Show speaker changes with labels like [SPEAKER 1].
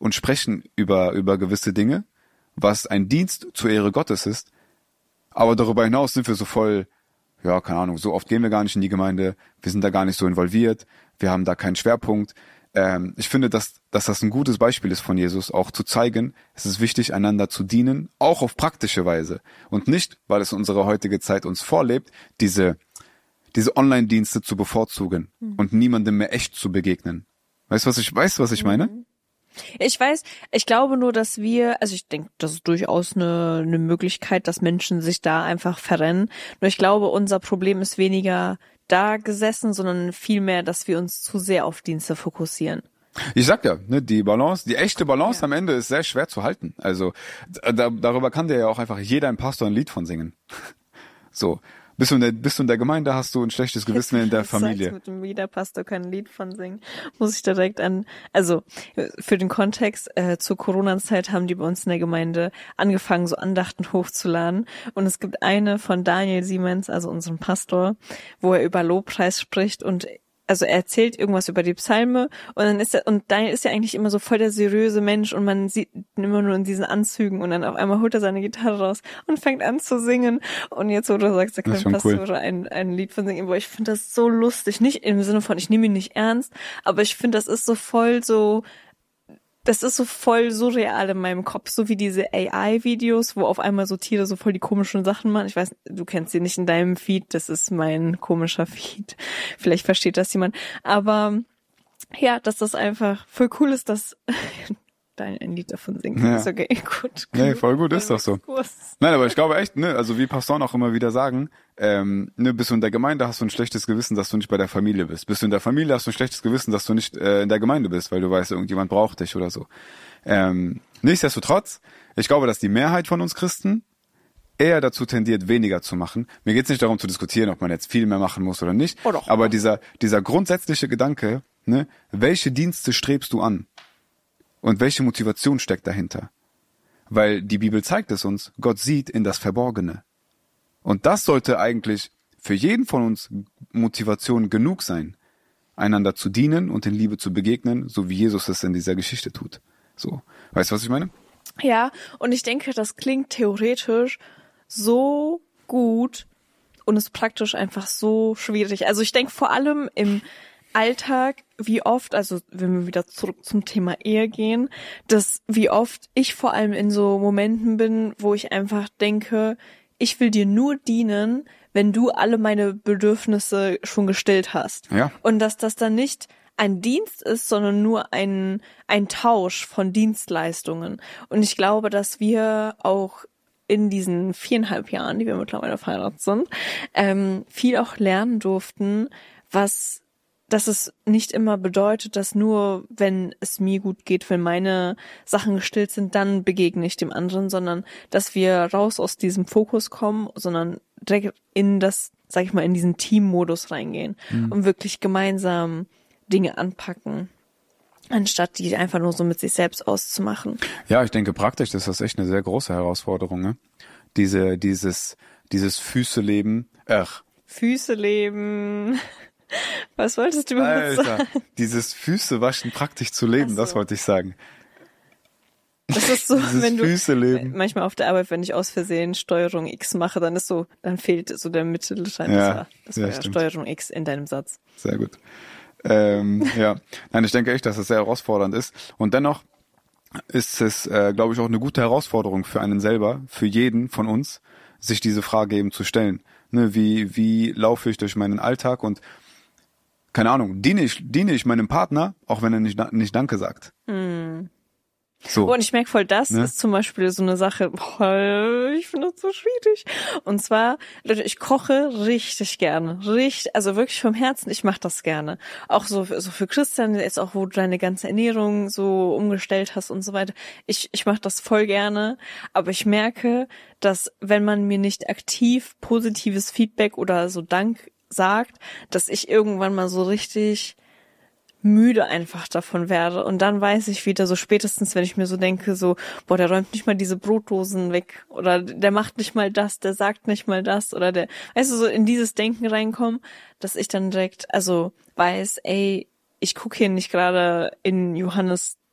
[SPEAKER 1] und sprechen über gewisse Dinge, was ein Dienst zur Ehre Gottes ist. Aber darüber hinaus sind wir so voll, ja, keine Ahnung, so oft gehen wir gar nicht in die Gemeinde, wir sind da gar nicht so involviert, wir haben da keinen Schwerpunkt. Ich finde, dass das ein gutes Beispiel ist von Jesus, auch zu zeigen, es ist wichtig, einander zu dienen, auch auf praktische Weise. Und nicht, weil es unsere heutige Zeit uns vorlebt, diese Online-Dienste zu bevorzugen und niemandem mehr echt zu begegnen. Weißt du, was ich meine?
[SPEAKER 2] Ich weiß, ich glaube nur, dass also ich denke, das ist durchaus eine Möglichkeit, dass Menschen sich da einfach verrennen. Nur ich glaube, unser Problem ist weniger da gesessen, sondern vielmehr, dass wir uns zu sehr auf Dienste fokussieren.
[SPEAKER 1] Ich sag ja, ne, die echte Balance am Ende ist sehr schwer zu halten. Also darüber kann dir ja auch einfach jeder ein Pastor ein Lied von singen. So. Bist du in der Gemeinde, hast du ein schlechtes Gewissen in der Familie.
[SPEAKER 2] Mit dem Liederpastor kann ein Lied von singen. Muss ich direkt also für den Kontext, zur Corona-Zeit haben die bei uns in der Gemeinde angefangen, so Andachten hochzuladen. Und es gibt eine von Daniel Siemens, also unserem Pastor, wo er über Lobpreis spricht und also er erzählt irgendwas über die Psalme und Daniel ist ja eigentlich immer so voll der seriöse Mensch und man sieht ihn immer nur in diesen Anzügen und dann auf einmal holt er seine Gitarre raus und fängt an zu singen und jetzt, wo du sagst, da kann Pastor ein Lied von singen, aber ich finde das so lustig, nicht im Sinne von, ich nehme ihn nicht ernst, aber ich finde, das ist so voll surreal in meinem Kopf, so wie diese AI-Videos, wo auf einmal so Tiere so voll die komischen Sachen machen. Ich weiß, du kennst sie nicht in deinem Feed, das ist mein komischer Feed. Vielleicht versteht das jemand. Aber ja, dass das einfach voll cool ist, dass ein Lied davon singen.
[SPEAKER 1] Ja.
[SPEAKER 2] Ist okay, gut.
[SPEAKER 1] Nee, voll gut, ist doch so. Nein, aber ich glaube echt, ne, also wie Pastoren auch immer wieder sagen, ne, bist du in der Gemeinde, hast du ein schlechtes Gewissen, dass du nicht bei der Familie bist. Bist du in der Familie, hast du ein schlechtes Gewissen, dass du nicht in der Gemeinde bist, weil du weißt, irgendjemand braucht dich oder so. Nichtsdestotrotz, ich glaube, dass die Mehrheit von uns Christen eher dazu tendiert, weniger zu machen. Mir geht's nicht darum zu diskutieren, ob man jetzt viel mehr machen muss oder nicht.
[SPEAKER 2] Oh doch.
[SPEAKER 1] Aber dieser grundsätzliche Gedanke, ne, welche Dienste strebst du an? Und welche Motivation steckt dahinter? Weil die Bibel zeigt es uns, Gott sieht in das Verborgene. Und das sollte eigentlich für jeden von uns Motivation genug sein, einander zu dienen und in Liebe zu begegnen, so wie Jesus es in dieser Geschichte tut. So, weißt du, was ich meine?
[SPEAKER 2] Ja, und ich denke, das klingt theoretisch so gut und ist praktisch einfach so schwierig. Also ich denke vor allem im Alltag, wie oft, also wenn wir wieder zurück zum Thema Ehe gehen, dass wie oft ich vor allem in so Momenten bin, wo ich einfach denke, ich will dir nur dienen, wenn du alle meine Bedürfnisse schon gestillt hast.
[SPEAKER 1] Ja.
[SPEAKER 2] Und dass das dann nicht ein Dienst ist, sondern nur ein Tausch von Dienstleistungen. Und ich glaube, dass wir auch in diesen 4,5 Jahren, die wir mittlerweile verheiratet sind, viel auch lernen durften, dass es nicht immer bedeutet, dass nur, wenn es mir gut geht, wenn meine Sachen gestillt sind, dann begegne ich dem anderen, sondern dass wir raus aus diesem Fokus kommen, sondern direkt in das, sag ich mal, in diesen Teammodus reingehen und wirklich gemeinsam Dinge anpacken, anstatt die einfach nur so mit sich selbst auszumachen.
[SPEAKER 1] Ja, ich denke, praktisch ist das echt eine sehr große Herausforderung, ne? Dieses Füßeleben,
[SPEAKER 2] Füßeleben. Was wolltest du überhaupt sagen?
[SPEAKER 1] Dieses Füßewaschen praktisch zu leben, so. Das wollte ich sagen.
[SPEAKER 2] Das ist so, wenn du
[SPEAKER 1] Füßeleben.
[SPEAKER 2] manchmal auf der Arbeit, wenn ich aus Versehen Steuerung X mache, dann fehlt so der Mittelteil.
[SPEAKER 1] Ja,
[SPEAKER 2] das war Steuerung X in deinem Satz.
[SPEAKER 1] Sehr gut. Ja, nein, ich denke echt, dass es sehr herausfordernd ist. Und dennoch ist es, glaube ich, auch eine gute Herausforderung für einen selber, für jeden von uns, sich diese Frage eben zu stellen. Ne, wie laufe ich durch meinen Alltag und keine Ahnung, diene ich meinem Partner, auch wenn er nicht Danke sagt. So.
[SPEAKER 2] Und ich merke voll, das ist zum Beispiel so eine Sache, ich finde das so schwierig. Und zwar, Leute, ich koche richtig gerne. Also wirklich vom Herzen, ich mache das gerne. Auch so für Christian, jetzt auch, wo du deine ganze Ernährung so umgestellt hast und so weiter. Ich mache das voll gerne. Aber ich merke, dass wenn man mir nicht aktiv positives Feedback oder so Dank sagt, dass ich irgendwann mal so richtig müde einfach davon werde. Und dann weiß ich wieder so spätestens, wenn ich mir so denke, so, boah, der räumt nicht mal diese Brotdosen weg oder der macht nicht mal das, der sagt nicht mal das oder der, weißt du, so in dieses Denken reinkommen, dass ich dann direkt, also weiß, ey, ich gucke hier nicht gerade in Johannes